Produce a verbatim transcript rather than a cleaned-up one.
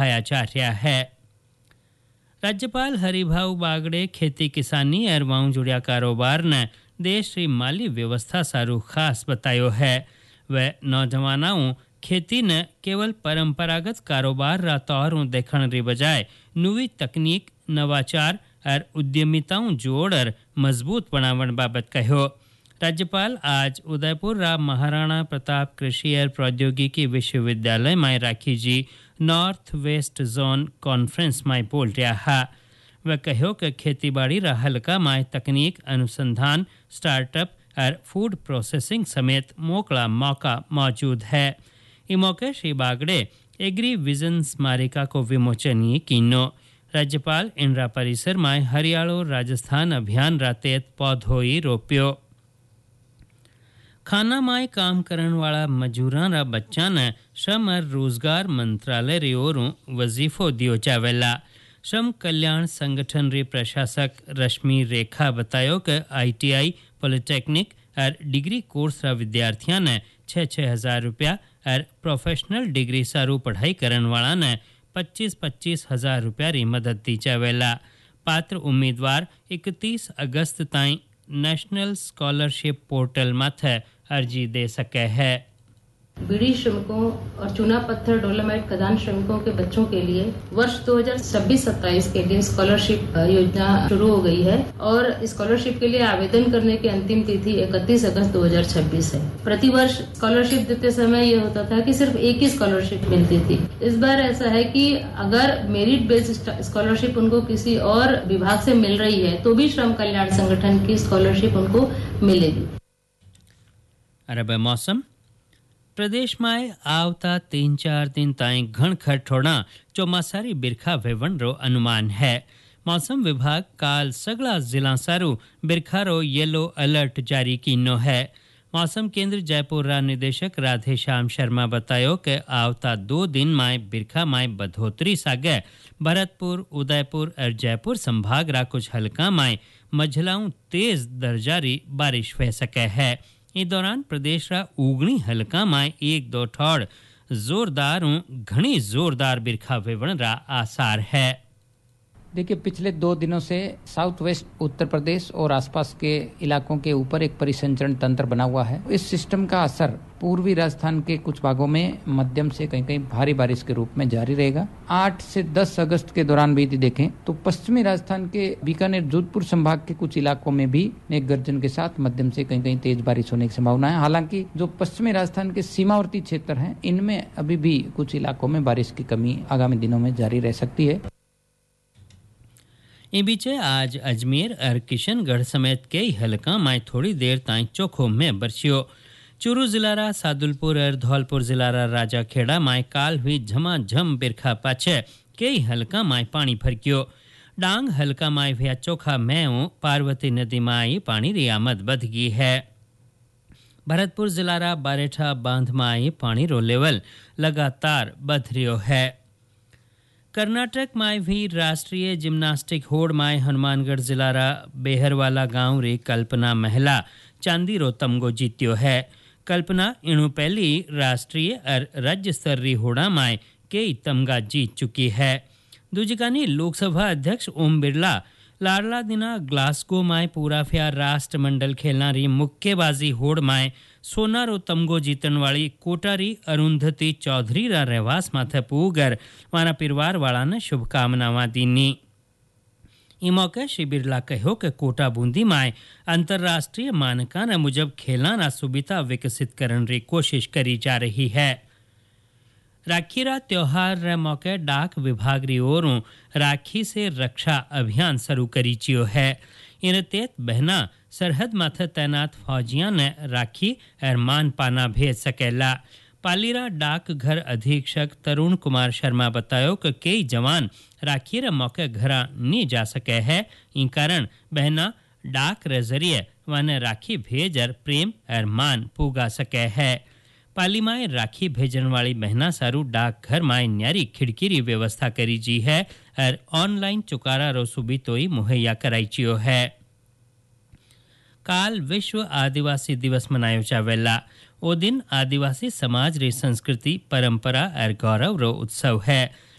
निभाया जा रहा है। राज्यपाल हरिभाऊ बागड़े खेती किसानी और वाऊ जुड़िया कारोबार ने देश री माली व्यवस्था सारू खास बतायो है। वह नौजवानों खेती ने केवल परंपरागत कारोबार रा तौर देखण री बजाय नवी तकनीक नवाचार और उद्यमिताओं जोड़ मजबूत बनावन बाबत कहो। राज्यपाल आज उदयपुर रा महाराणा प्रताप कृषि और प्रौद्योगिकी विश्वविद्यालय में राखी जी नॉर्थ वेस्ट जोन कॉन्फ्रेंस में बोल रहा है। वह कहो कि खेतीबाड़ी रा हल्का में तकनीक अनुसंधान स्टार्टअप और फूड प्रोसेसिंग समेत मोकला मौका मौजूद है। इस मौके श्री बागड़े एग्री विजन स्मारिका को विमोचनीय कीनो। राज्यपाल इंदिरा परिसर में हरियाणो राजस्थान अभियान रातेत पौधोई रोप्यो। खाना में काम करने वाला मजूरां रा बच्चा ने श्रम और रोजगार मंत्रालय री ओरों वजीफो दियो जावेला। श्रम कल्याण संगठन री प्रशासक रश्मि रेखा बतायो कि आईटीआई पॉलिटेक्निक और डिग्री कोर्स रा विद्यार्थियों ने छः छः हजार रुपया और प्रोफेशनल डिग्री सारू पढ़ाई करने वाला ने पच्चीस पच्चीस हजार रुपया री मदद दी जावेला। पात्र उम्मीदवार इकतीस अगस्त ताईं नेशनल स्कॉलरशिप पोर्टल माथे अर्जी दे सके है। बीड़ी श्रमिकों और चूना पत्थर डोलोमाइट खदान श्रमिकों के बच्चों के लिए वर्ष दो हज़ार छब्बीस सत्ताईस के लिए स्कॉलरशिप योजना शुरू हो गई है और स्कॉलरशिप के लिए आवेदन करने की अंतिम तिथि इकतीस अगस्त दो हज़ार छब्बीस है। प्रति वर्ष स्कॉलरशिप देते समय ये होता था कि सिर्फ एक ही स्कॉलरशिप मिलती थी। इस बार ऐसा है कि अगर मेरिट बेस्ड स्कॉलरशिप उनको किसी और विभाग से मिल रही है तो भी श्रम कल्याण संगठन की स्कॉलरशिप उनको मिलेगी। अरब मौसम प्रदेश में आवता तीन चार दिन ताईं घणखर ठोड़ा चौमासारी बिरखा वेवण रो अनुमान है। मौसम विभाग काल सगला जिला सारू बिरखा रो येलो अलर्ट जारी कीनो है। मौसम केंद्र जयपुर रा निदेशक राधेश्याम शर्मा बतायो कि आवता दो दिन में बिरखा में बढ़ोतरी सागे भरतपुर उदयपुर और जयपुर संभाग रा कुछ हल्का में मझलाऊ तेज दर्जारी बारिश हो सके है। इस दौरान प्रदेश रा उगनी हल्का में एक दो ठोड़ जोरदार घनी जोरदार बिरखा वेवण रा आसार है। देखिए, पिछले दो दिनों से साउथ वेस्ट उत्तर प्रदेश और आसपास के इलाकों के ऊपर एक परिसंचरण तंत्र बना हुआ है। इस सिस्टम का असर पूर्वी राजस्थान के कुछ भागों में मध्यम से कहीं कहीं भारी बारिश के रूप में जारी रहेगा। आठ से दस अगस्त के दौरान भी देखें तो पश्चिमी राजस्थान के बीकानेर जोधपुर संभाग के कुछ इलाकों में भी मेघ गर्जन के साथ मध्यम से कहीं कहीं तेज बारिश होने की संभावना है। हालांकि जो पश्चिमी राजस्थान के सीमावर्ती क्षेत्र हैं, इनमें अभी भी कुछ इलाकों में बारिश की कमी आगामी दिनों में जारी रह सकती है। इन बीचे आज अजमेर और किशनगढ़ समेत कई हलका में थोड़ी देर ताईं चोखो में बरसियो। चूरू जिला रा सादुलपुर और धौलपुर जिला रा राजाखेड़ा में काल हुई झमाझम बिरखा पाछे कई हलका में पानी भरक्यो। डांग हलका में भैया चोखा में पार्वती नदी में आई पानी री आमद बध गई है। भरतपुर जिला रा बारेठा बांध में आई पानी रो लेवल लगातार बध रियो है। कर्नाटक में भी राष्ट्रीय जिम्नास्टिक होड़ में हनुमानगढ़ जिला रा बेहरवाला गांव री कल्पना महिला चांदी रो तमगो जीत्यो है। कल्पना इणु पहली राष्ट्रीय और राज्य स्तर री होड़ा में कई तमगा जीत चुकी है। दूजिकानी लोकसभा अध्यक्ष ओम बिरला लाडला दिना ग्लासगो में पूरा फ्या राष्ट्रमंडल खेलना री मुक्केबाजी होड़ में सोना रो तमगो जीतन वाली कोटारी अरुंधति चौधरी रा रहवास माथे पूगर मारा परिवार वाला ने शुभकामनावां दीनी। ई मौके श्री बिरला कहो कि कोटा बूंदी में अंतर्राष्ट्रीय मानकां ने मुजब खेलना रा सुविधा विकसित करने री कोशिश करी जा रही है। राखी रा त्योहार रे मौके डाक विभाग री ओरों राखी से रक्षा अभियान शुरू करी चियो है। इन तेत बहना सरहद माथे तैनात फौजियां ने राखी और मान पाना भेज सकेला। पालीरा डाक घर अधीक्षक तरुण कुमार शर्मा बतायो कि कई जवान राखी रे मौके घरा नहीं जा सके है। इन कारण बहना डाक रे जरिए वाने राखी भेजर प्रेम और मान पूगा सके है। पाली में राखी भेजन वाली बहना सारू डाक घर में न्यारी खिड़की री व्यवस्था करी जी है और ऑनलाइन चुकारा रो सुबितोई मुहैया कराई चियो है। काल विश्व आदिवासी दिवस मनायो जावेला। ओ दिन आदिवासी समाज री संस्कृति परंपरा और गौरव रो उत्सव है।